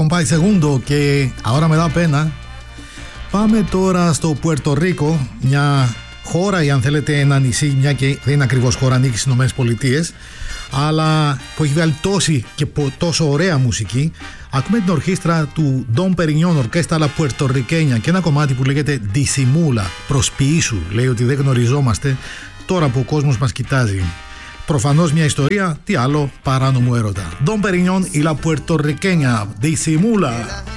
compay segundo και ahora me da pena. Πάμε τώρα στο Πουέρτο Ρίκο, μια χώρα ή αν θέλετε ένα νησί, μια και δεν είναι ακριβώς χώρα, ανήκει στις Ηνωμένες Πολιτείες, αλλά που έχει βγάλει τόση και τόσο ωραία μουσική. Ακούμε την ορχήστρα του Dom Perignon, ορκέστα αλλά Πουερτορικένια, και ένα κομμάτι που λέγεται Disimula, προσποιήσου, λέει ότι δεν γνωριζόμαστε τώρα που ο κόσμος μας κοιτάζει. Προφανώς μια ιστορία, τι άλλο, παράνομο έρωτα. Dom Perignon y la Puertorriqueña, Disimula.